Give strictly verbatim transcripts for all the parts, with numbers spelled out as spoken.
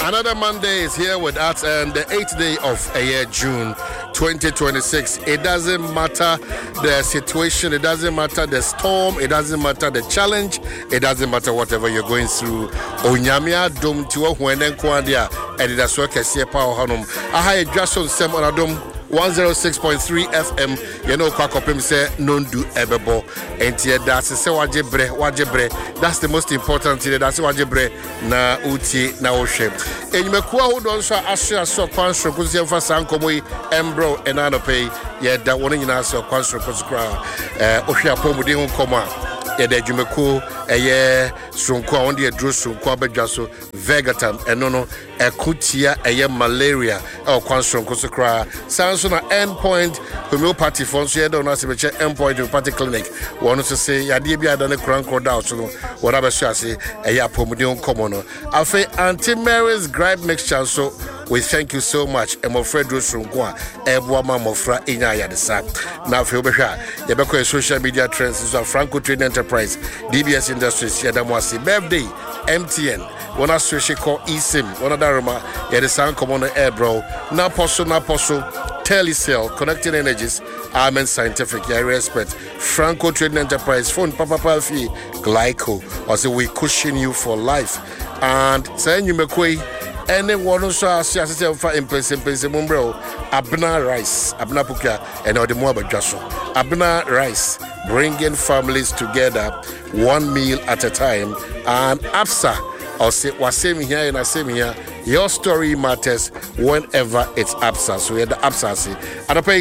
Another Monday is here with us, and the eighth day of a year, June twenty twenty-six. It doesn't matter the situation, it doesn't matter the storm, it doesn't matter the challenge, it doesn't matter whatever you're going through. Onyamia dum tiwa huenen kwadia edida so kese pa hanum. Aha e dwaso nsem onadom one oh six point three F M. You know, Kwakopim say, Nondu Ebebo. And that's the wajebre, wajebre. That's the most important thing. That's wajebre na uti na oshe. And you make who don't so asha so kwansho kuzi for sankomoi embro and anope. Yeah, that one in us so kwansho kuskra. Uh, Oshia pomudi hon koma. Yeah, the Jumeko, a year, Strunqua, on the address, Quabajaso, Vegatam, and no, a Kutia, a year malaria, or Quanstron Cosacra, Sansona endpoint, homeopathy, Fonsia, don't ask if endpoint in party clinic. Want to say, Yadibia done a crown called out, so whatever shall say, a year Pomudion Commoner. Alpha Auntie Mary's gripe mixture, so we thank you so much. And my friend Strunqua, Ebwama Mofra, Inya Yadisa. Now, for Yabeko, social media trends, is a Franco Trading Enterprise, D B S Industries, Yadamwasi, birthday, M T N, one association called eSIM, one of the Roma, Yadisan Commoner Air Bro, Naposo, Naposo, Telecell, Connecting Energies, Armen Scientific, I respect, Franco Trading Enterprise, Phone, Papa Palfi, Glyco, also we cushion you for life. And saying you make way. Anyone who saw us in person, person, Mumbro, Abna Rice, Abna Puka, and all the more about Joshua. Abna Rice, bringing families together one meal at a time. And Absa, or say, was same here and I same here. Your story matters whenever it's Absa. So we had the Absa. See, and I pay.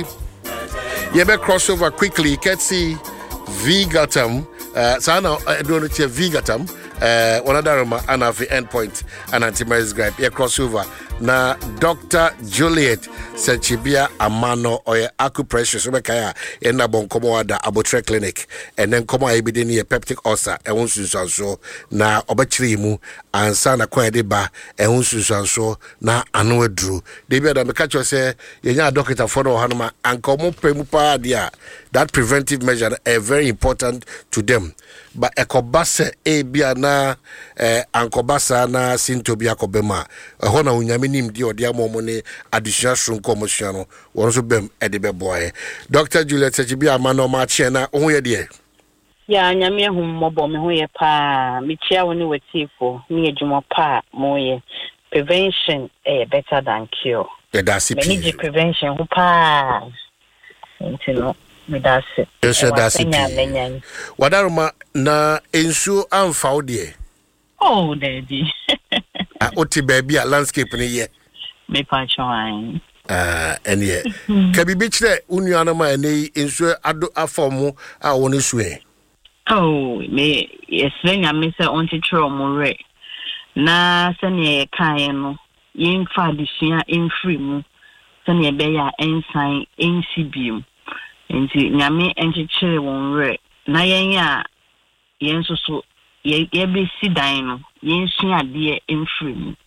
You better cross over quickly. Can't see Vegatam. Uh, so now I don't know Vegatam. Uh, one other and have the endpoint and anti-Mary's gripe. Yeah, crossover. Na Doctor Juliet Senchibia Amano or acupressure. So, Kaya, and Nabon Comoada Abotre Clinic, and then come on, be near peptic ulcer, and one so na Obatrimu, and Sana Quadiba, and one so na Anua Drew. They be at the catcher say, Yaya Doctor Fono Hanuma, and Como Premupa dia. That preventive measure are very important to them. But ekobase e bia na eh ankobasa na sintobia kobema ehona unyaminim di odia momone additional shrunko moshano wonso bem e de beboy. Doctor Juliet Senchibia Amano ma chena ohun ye de ya nyame hu mobo me hu ye pa me chia woni wetifo ni adwuma pa mo ye prevention eh better than cure. Yeah, that's it. Me prevention hu pa intino. Yes, that's it. Wadaruma na ensu amfa ode. Oh, daddy. Ah, oti baby a landscape ni ye. Me pa chwan. Ah, ene. Kabi bi kire unuana ma ene ensu ado afomu a woni sue. Oh, me yesenya me se onti tro mo re. Na se ne kan no, yin fa disua enfri mu. Se ne be ya ensan ensibium. Nti nyame enchichere wonre na yenya yenso so ye be sidan no yensu ade enfrim.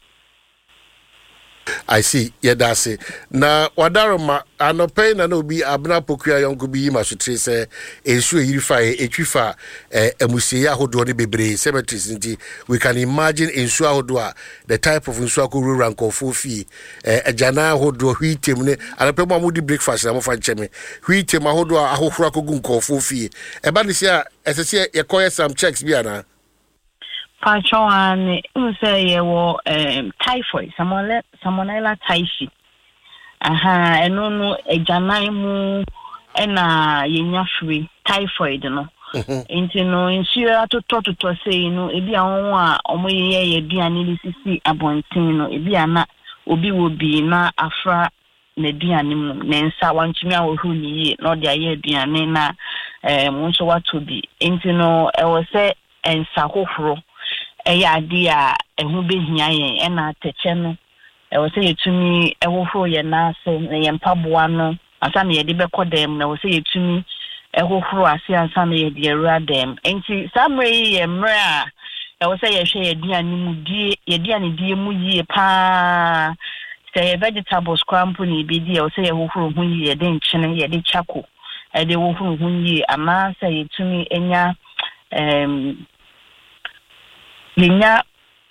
I see. Yeah, that's it. Na wadaroma anope na no bi abna pokua yonko bi ma sotre se ensu yirifa etwifa eh emusie ahodo ne bebre cemeteries nti we can imagine ensu ahodo a the type of ensu akuru ranko fofi eh ejana ahodo hwitem ne anope mo amudi breakfast na mo fa ncheme hwitem ahodo a ahohura kogu nko fofi e ba ne sia esese ye koye some checks bi ana Pachuan, you say you were typhoid, someone salmonella typhi. Aha, and no, no, a janaimu and a yenyafri typhoid, no. Into no, ensure to talk to say, no, if you are on my ye, be an illicit abontino, if you are not, obi will be na afra. Nedianim nensa wanchimia wo ni no dia ye aduane na eh monso wato bi enti no e wo se ensa hohoro e ya ade a ehu behia yen e na teche no e wo se yetumi e hohoro ye na ase na ye mpaboa no asa na ye de bekodem na wo se yetumi e hohoro ase asa na ye de ewura dem enti samre ye mre a e wo se ye hwe ye aduane mu die ye aduane die mu yie pa say vegetables company be there or say who who ye den chine ye de chako e de who who ye ama say to me enya um linya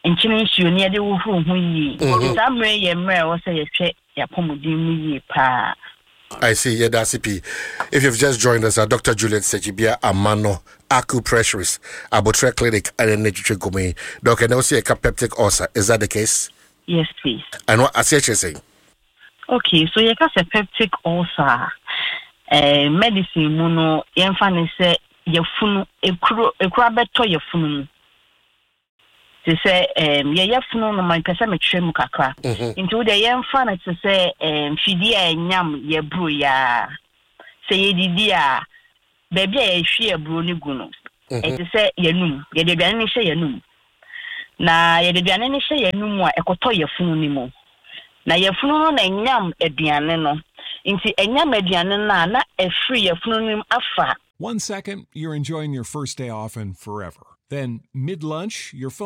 nkyene nsuo ne yɛde wohoro ho yi saa mmerɛ yɛ mmerɛ wɔ sɛ yɛhwɛ yɛapɔmuden mu yie paa. I see. Yeah, that's it. If you've just joined us, uh, Doctor Juliet Sejibia Amano, acupressurist, Abotre Clinic, and then Nature Gome. Doctor, now see a peptic ulcer. Is that the case? Yes, please. And what I see you saying? Okay, so you got a peptic ulcer. Uh, medicine, mono, yemfane say yefunu, ekuro, ekura beto yefunu. They say, um, yeah, yefunu no man pesa me tremu kakra. Into the yemfane to say, um, fidia nyam ye bro ya. Say ye didia, baby ye share bro ni guno. And to say yenum, ye de biane she yenum. Na ye de biane she yenum wa ekoto yefunu ni mo. Na yefunu no na nyam aduane no. Inti enyam aduane na na efri yefunu nim afa. One second, you're enjoying your first day off and forever. Then, mid-lunch, your phone